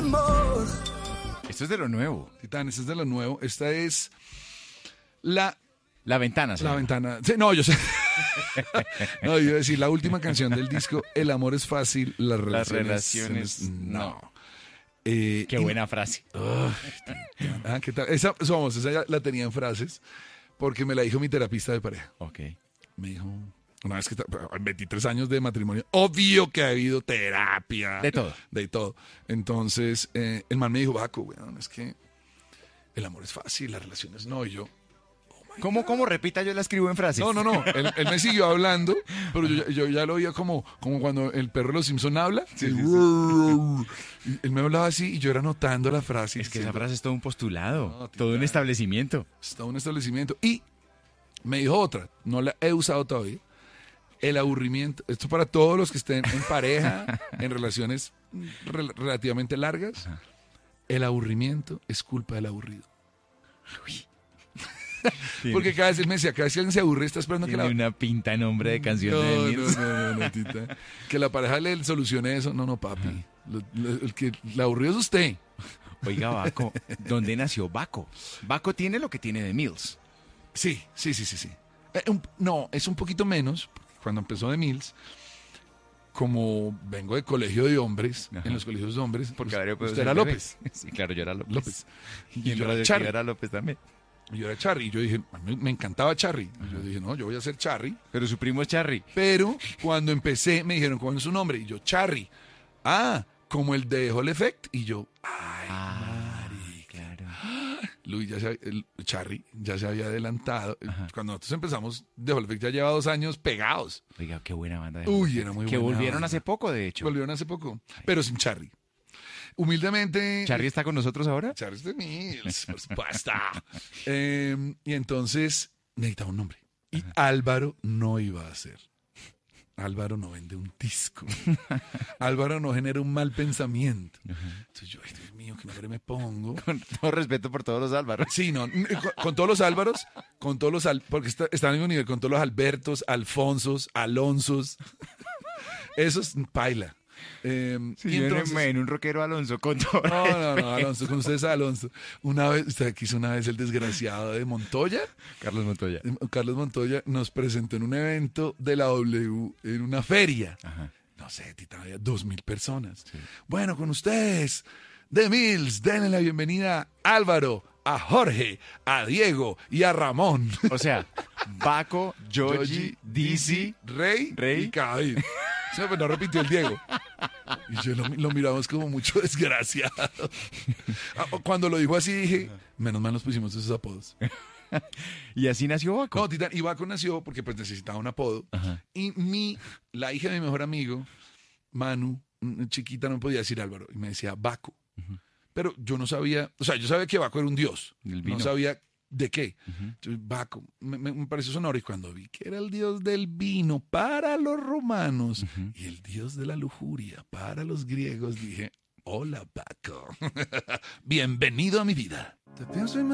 amor. Esto es de lo nuevo. Titán, esta es de lo nuevo. Esta es la Ventana. La Ventana. Sí, no, yo sé. No, yo iba a decir la última canción del disco. El amor es fácil, las relaciones no. Qué buena frase. ¿Qué tal? Esa ya la tenía en frases porque me la dijo mi terapista de pareja. Ok. Me dijo, una vez que en 23 años de matrimonio, obvio que ha habido terapia. De todo. De todo. Entonces, el man me dijo, Baco, weón, es que el amor es fácil, las relaciones no. Y yo, ¿Cómo repita? Yo la escribo en frases. no. Él me siguió hablando, pero yo ya lo oía como cuando el perro de los Simpson habla. Sí. Y él me hablaba así y yo era anotando la frase. Es que esa frase es todo un postulado, No, todo un establecimiento. Está un establecimiento. Y me dijo otra, no la he usado todavía. El aburrimiento. Esto para todos los que estén en pareja, en relaciones relativamente largas. Ajá. El aburrimiento es culpa del aburrido. Uy. Porque cada vez él me decía, cada vez que alguien se aburre, está esperando que Tiene una pinta en nombre de canción de Mills. No, tita. Que la pareja le solucione eso. No, papi. El que la aburrido es usted. Oiga, Baco, ¿dónde nació Baco? Baco tiene lo que tiene de Mills. Sí. No, es un poquito menos. Cuando empezó de Mills, como vengo de colegio de hombres, Ajá. en los colegios de hombres, Porque ahora usted era López. Sí, claro, yo era López. López. Y en yo era radio Charry. era López también. Y yo era Charry. Y yo dije, a mí me encantaba Charry. Y yo dije, no, yo voy a ser Charry. Pero su primo es Charry. Pero cuando empecé, me dijeron, ¿cuál es su nombre? Y yo, Charry. Ah, como el de Hall Effect. Y yo, ay, claro. Luis Charry ya se había adelantado. Ajá. Cuando nosotros empezamos, The Hall Effect ya lleva 2 años pegados. Oiga, qué buena banda. Uy, era muy que buena volvieron banda. hace poco, de hecho. Volvieron hace poco, pero sin Charry. Humildemente. ¿Charry está con nosotros ahora? Charry es de Mills, por supuesto. Y entonces necesitaba un nombre. Y Álvaro no iba a hacer. Álvaro no vende un disco. Álvaro no genera un mal pensamiento. Entonces yo, ay, Dios mío, ¿qué nombre me pongo? Con todo respeto por todos los Álvaros. Sí, no, con todos los Álvaros, porque está al mismo nivel, con todos los Albertos, Alfonsos, Alonsos. Esos, paila. Sí, y entonces, en un rockero Alonso con todo. no, Alonso, con ustedes Alonso. Una vez, usted quiso una vez el desgraciado de Montoya. Carlos Montoya. Carlos Montoya nos presentó en un evento de la W, en una feria. Ajá. No sé, Tita, había 2,000 personas. Sí. Bueno, con ustedes, The Mills, denle la bienvenida a Álvaro, a Jorge, a Diego y a Ramón. O sea, Baco, Yogi, Dizzy, Rey y Cabil. Sí, pues no repitió el Diego. Y yo lo miramos como mucho desgraciado. Cuando lo dijo así dije, menos mal nos pusimos esos apodos. Y así nació Baco. No, Titán, y Baco nació porque pues necesitaba un apodo. Ajá. Y la hija de mi mejor amigo, Manu, chiquita, no podía decir Álvaro. Y me decía Baco. Pero yo no sabía, o sea, yo sabía que Baco era un dios. Del vino. No sabía de qué. Entonces, Baco, me pareció sonoro. Y cuando vi que era el dios del vino para los romanos y el dios de la lujuria para los griegos, dije, hola Baco. Bienvenido a mi vida. Te pienso y me